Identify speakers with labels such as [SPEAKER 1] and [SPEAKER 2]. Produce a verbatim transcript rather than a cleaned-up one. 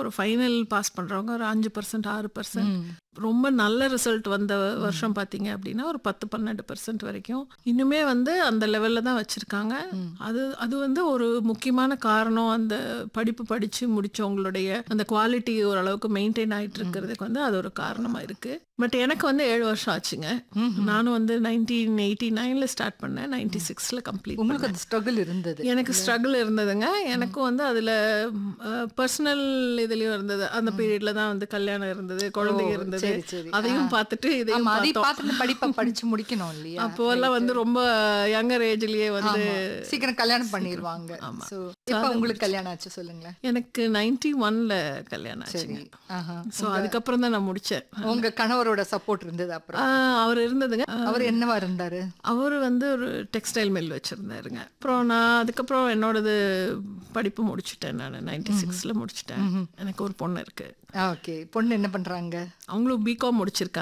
[SPEAKER 1] ஒரு final pass பண்ணுறவங்க ஒரு அஞ்சு பர்சன்ட் ஆறு பர்சன்ட் ரொம்ப நல்ல ரிசல்ட் வந்த வருஷம் பார்த்தீங்க அப்படின்னா ஒரு பத்து பன்னெண்டு பர்சன்ட் வரைக்கும் இன்னுமே வந்து அந்த லெவலில் தான் வச்சுருக்காங்க. அது அது வந்து ஒரு முக்கியமான காரணம். அந்த படிப்பு படித்து முடித்தவங்களுடைய அந்த குவாலிட்டி ஓரளவுக்கு மெயின்டைன் ஆகிட்டு இருக்கிறதுக்கு வந்து அது ஒரு காரணமாக இருக்குது. பட் எனக்கு வந்து ஏழு வருஷம் ஆச்சுங்க. நானும் வந்து நைன்டீன் எயிட்டி நைனில் ஸ்டார்ட் பண்ணேன், நைன்டி சிக்ஸில் கம்ப்ளீட்.
[SPEAKER 2] உங்களுக்கு அது ஸ்ட்ரகிள் இருந்தது?
[SPEAKER 1] எனக்கு ஸ்ட்ரகிள் இருந்ததுங்க. எனக்கும் வந்து அதில் பர்சனல் இதுலேயும் இருந்தது. அந்த பீரியடில் தான் வந்து கல்யாணம் இருந்தது, குழந்தை இருந்தது. அதையும் பார்த்துட்டு இதையும்
[SPEAKER 2] பார்த்துட்டு படிப்பை படிச்சு முடிக்கணும் இல்லையா?
[SPEAKER 1] அப்போல்லாம் வந்து ரொம்ப யங்கர் ஏஜ்லயே வந்து
[SPEAKER 2] சீக்கிரம் கல்யாணம் பண்ணிடுவாங்க. சோ இப்போ உங்களுக்கு கல்யாணம் ஆச்சு சொல்லுங்களேன்.
[SPEAKER 1] எனக்கு நைன்டி ஒன்ல கல்யாணம் ஆச்சுங்க. ஸோ அதுக்கப்புறம் தான் நான் முடிச்சேன்.
[SPEAKER 2] உங்க கணவரோட சப்போர்ட் இருந்தது? அப்புறம்
[SPEAKER 1] அவர் இருந்ததுங்க.
[SPEAKER 2] அவர் என்னவா இருந்தாரு?
[SPEAKER 1] அவர் வந்து ஒரு டெக்ஸ்டைல் மில் வச்சிருந்தாருங்க. அப்புறம் நான் அதுக்கப்புறம் என்னோடது படிப்பு முடிச்சுட்டேன். நான் நைன்டி சிக்ஸ்ல முடிச்சுட்டேன். எனக்கு ஒரு பொண்ணு இருக்கு.
[SPEAKER 2] ஓகே. பொண்ணு என்ன பண்றாங்க?
[SPEAKER 1] அவங்களும் பிகாம் முடிச்சிருக்காங்க.